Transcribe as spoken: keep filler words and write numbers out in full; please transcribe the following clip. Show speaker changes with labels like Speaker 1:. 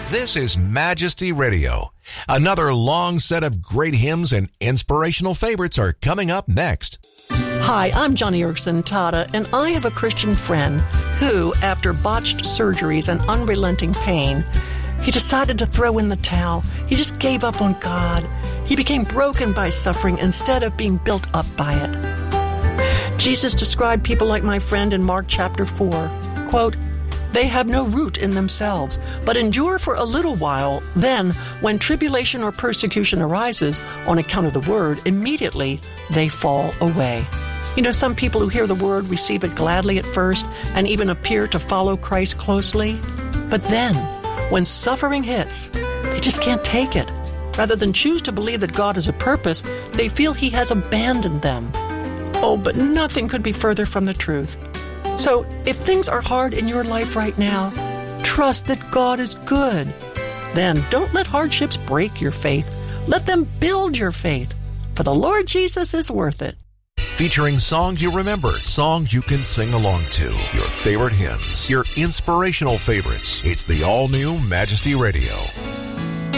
Speaker 1: This is Majesty Radio. Another long set of great hymns and inspirational favorites are coming up next.
Speaker 2: Hi, I'm Johnny Erickson Tata, and I have a Christian friend who, after botched surgeries and unrelenting pain, he decided to throw in the towel. He just gave up on God. He became broken by suffering instead of being built up by it. Jesus described people like my friend in Mark chapter four. Quote, "They have no root in themselves, but endure for a little while. Then, when tribulation or persecution arises on account of the word, immediately they fall away." You know, some people who hear the word receive it gladly at first and even appear to follow Christ closely. But then, when suffering hits, they just can't take it. Rather than choose to believe that God has a purpose, they feel He has abandoned them. Oh, but nothing could be further from the truth. So, if things are hard in your life right now, trust that God is good. Then, don't let hardships break your faith. Let them build your faith, for the Lord Jesus is worth it.
Speaker 1: Featuring songs you remember, songs you can sing along to, your favorite hymns, your inspirational favorites. It's the all-new Majesty Radio.